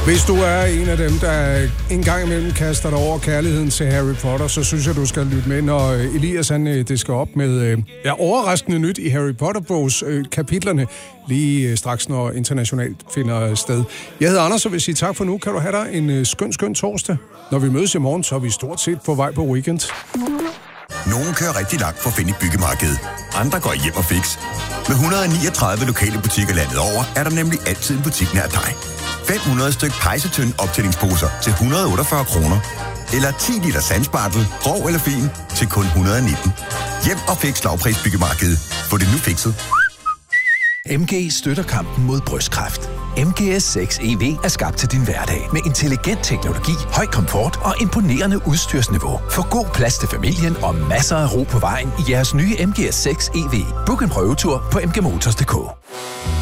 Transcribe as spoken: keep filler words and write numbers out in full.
Hvis du er en af dem, der en gang imellem kaster dig over kærligheden til Harry Potter, så synes jeg, du skal lytte med, når Elias han, det skal op med ja, overraskende nyt i Harry Potter-bogs øh, kapitlerne, lige øh, straks, når internationalt finder sted. Jeg hedder Anders, og vil sige tak for nu. Kan du have dig en øh, skøn, skøn torsdag? Når vi mødes i morgen, så er vi stort set på vej på weekend. Nogle kører rigtig langt for at finde i byggemarkedet. Andre går hjem og fix. Med et hundrede og niogtredive lokale butikker landet over, er der nemlig altid en butik nær dig. fem hundrede styk pejsetønd optællingsposer til et hundrede og otteogfyrre kroner. Eller ti liter sandspartel, grov eller fin, til kun et hundrede og nitten. Hjem og fix lavpris byggemarkedet. Få det nu fikset. M G støtter kampen mod brystkræft. M G S seks E V er skabt til din hverdag med intelligent teknologi, høj komfort og imponerende udstyrsniveau. Få god plads til familien og masser af ro på vejen i jeres nye M G S seks E V. Book en prøvetur på m g motors punktum d k.